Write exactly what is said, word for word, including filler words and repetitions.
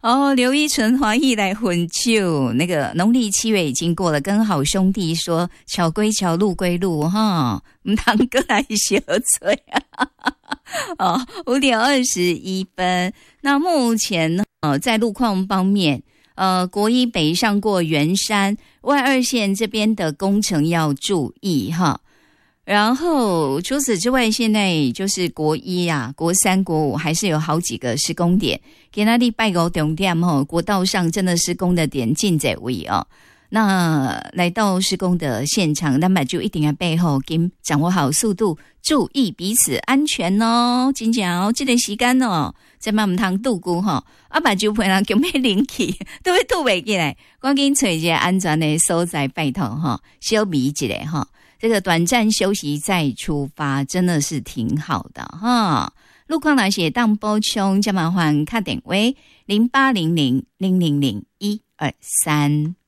哦，刘依纯华裔来混酒，那个农历七月已经过了，跟好兄弟说桥归桥，路归路哈，唔通过来小嘴啊！哦，五点二十一分。那目前呢，呃，在路况方面，呃，国一北上过圆山外二线这边的工程要注意哈。然后除此之外，现在就是国一啊、国三、国五还是有好几个施工点。给那里拜个重点吼，国道上真的施工的点尽在位哦。那来到施工的现场，那么就一定要背后跟掌握好速度，注意彼此安全哦。真正哦，这个时间哦，在慢唔通度过吼，啊把就陪人叫咩灵气，都会吐袂起来。赶紧找一个安全的所在，拜托哈，小米一下哈。这个短暂休息再出发，真的是挺好的哈。路况那些当补充，就麻烦打电话零八零零零零零一二三。